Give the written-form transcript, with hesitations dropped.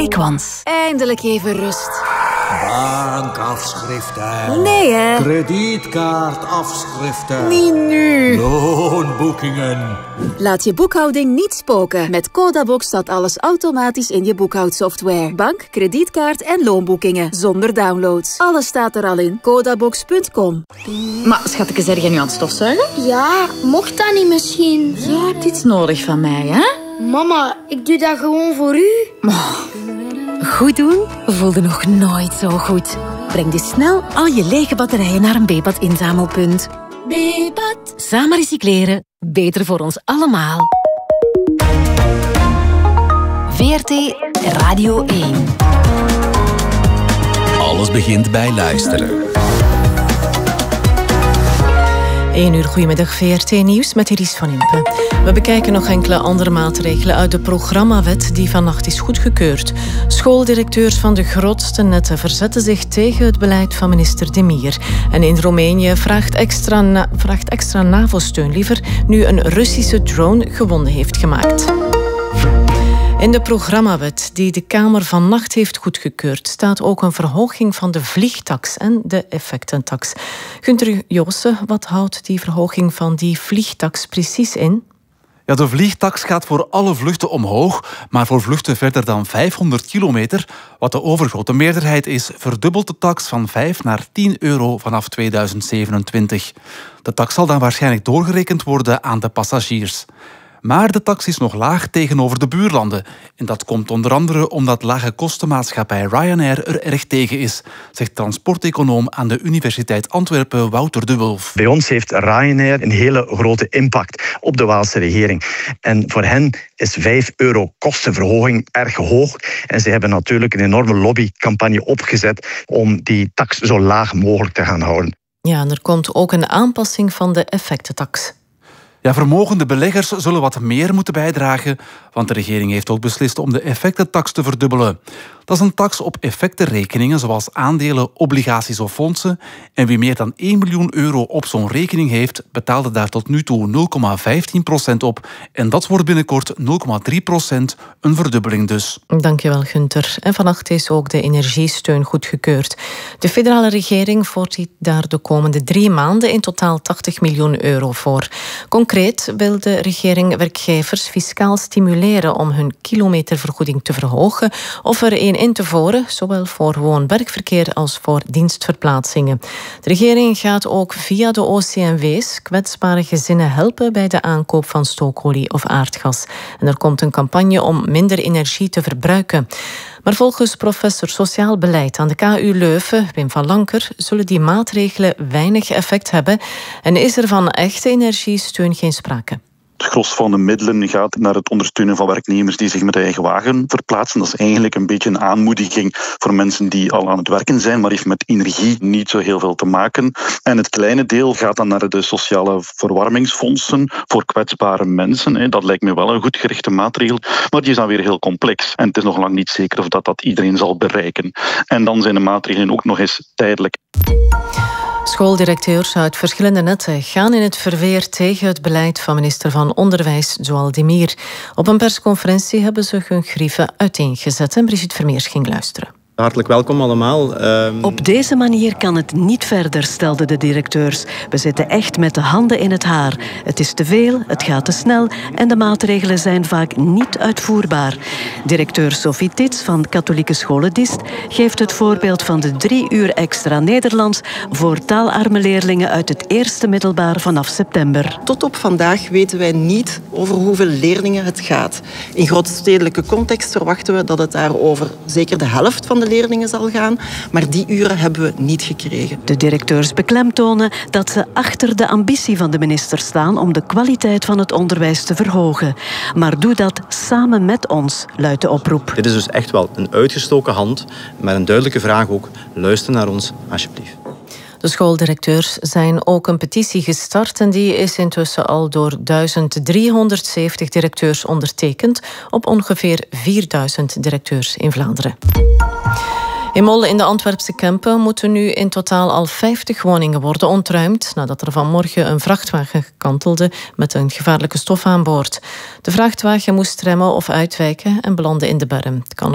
Equans. Eindelijk even rust. Bankafschriften. Nee, hè? Kredietkaartafschriften. Niet nu. Loonboekingen. Laat je boekhouding niet spoken. Met Codabox staat alles automatisch in je boekhoudsoftware. Bank, kredietkaart en loonboekingen. Zonder downloads. Alles staat er al in. Codabox.com. Maar schatje, zeg jij nu aan het stofzuigen? Ja, mocht dat niet misschien? Jij hebt iets nodig van mij, hè? Mama, ik doe dat gewoon voor u. Goed doen voelde nog nooit zo goed. Breng dus snel al je lege batterijen naar een Bebat inzamelpunt. Bebat. Samen recycleren, beter voor ons allemaal. VRT Radio 1. Alles begint bij luisteren. 1 uur, goedemiddag, VRT Nieuws met Iris van Impe. We bekijken nog enkele andere maatregelen uit de programmawet die vannacht is goedgekeurd. Schooldirecteurs van de grootste netten verzetten zich tegen het beleid van minister De Mier. En in Roemenië vraagt extra NAVO-steun liever nu een Russische drone gewonden heeft gemaakt. In de programmawet die de Kamer vannacht heeft goedgekeurd staat ook een verhoging van de vliegtax en de effectentax. Gunther Joosten, wat houdt die verhoging van die vliegtax precies in? Ja, de vliegtax gaat voor alle vluchten omhoog, maar voor vluchten verder dan 500 kilometer, wat de overgrote meerderheid is, verdubbelt de tax van 5 naar 10 euro vanaf 2027. De tax zal dan waarschijnlijk doorgerekend worden aan de passagiers. Maar de tax is nog laag tegenover de buurlanden. En dat komt onder andere omdat lage kostenmaatschappij Ryanair er erg tegen is, zegt transporteconoom aan de Universiteit Antwerpen Wouter de Wulf. Bij ons heeft Ryanair een hele grote impact op de Waalse regering. En voor hen is 5 euro kostenverhoging erg hoog. En ze hebben natuurlijk een enorme lobbycampagne opgezet om die tax zo laag mogelijk te gaan houden. Ja, en er komt ook een aanpassing van de effectentax. Ja, vermogende beleggers zullen wat meer moeten bijdragen, want de regering heeft ook beslist om de effectentax te verdubbelen. Dat is een tax op effectenrekeningen zoals aandelen, obligaties of fondsen. En wie meer dan 1 miljoen euro op zo'n rekening heeft, betaalde daar tot nu toe 0,15% op. En dat wordt binnenkort 0,3%, een verdubbeling dus. Dankjewel, Gunther. En vannacht is ook de energiesteun goedgekeurd. De federale regering voorziet daar de komende 3 maanden in totaal 80 miljoen euro voor. Concreet wil de regering werkgevers fiscaal stimuleren om hun kilometervergoeding te verhogen of er een in te voeren, zowel voor woon-werkverkeer als voor dienstverplaatsingen. De regering gaat ook via de OCMW's kwetsbare gezinnen helpen bij de aankoop van stookolie of aardgas. En er komt een campagne om minder energie te verbruiken. Maar volgens professor Sociaal Beleid aan de KU Leuven, Wim van Lanker, zullen die maatregelen weinig effect hebben en is er van echte energiesteun geen sprake. Het gros van de middelen gaat naar het ondersteunen van werknemers die zich met eigen wagen verplaatsen. Dat is eigenlijk een beetje een aanmoediging voor mensen die al aan het werken zijn, maar heeft met energie niet zo heel veel te maken. En het kleine deel gaat dan naar de sociale verwarmingsfondsen voor kwetsbare mensen. Dat lijkt me wel een goed gerichte maatregel, maar die is dan weer heel complex. En het is nog lang niet zeker of dat iedereen zal bereiken. En dan zijn de maatregelen ook nog eens tijdelijk. Schooldirecteurs uit verschillende netten gaan in het verweer tegen het beleid van minister van Onderwijs Joël De Mier. Op een persconferentie hebben ze hun grieven uiteengezet en Brigitte Vermeers ging luisteren. Hartelijk welkom allemaal. Op deze manier kan het niet verder, stelden de directeurs. We zitten echt met de handen in het haar. Het is te veel, het gaat te snel en de maatregelen zijn vaak niet uitvoerbaar. Directeur Sophie Tits van Katholieke Scholen Diest geeft het voorbeeld van de 3 uur extra Nederlands voor taalarme leerlingen uit het eerste middelbaar vanaf september. Tot op vandaag weten wij niet over hoeveel leerlingen het gaat. In grootstedelijke context verwachten we dat het daar over zeker de helft van de leerlingen zal gaan, maar die uren hebben we niet gekregen. De directeurs beklemtonen dat ze achter de ambitie van de minister staan om de kwaliteit van het onderwijs te verhogen. Maar doe dat samen met ons, luidt de oproep. Dit is dus echt wel een uitgestoken hand, maar een duidelijke vraag ook. Luister naar ons, alsjeblieft. De schooldirecteurs zijn ook een petitie gestart en die is intussen al door 1370 directeurs ondertekend op ongeveer 4000 directeurs in Vlaanderen. In Molle in de Antwerpse Kempen moeten nu in totaal al 50 woningen worden ontruimd nadat er vanmorgen een vrachtwagen kantelde met een gevaarlijke stof aan boord. De vrachtwagen moest remmen of uitwijken en belandde in de berm. Het kan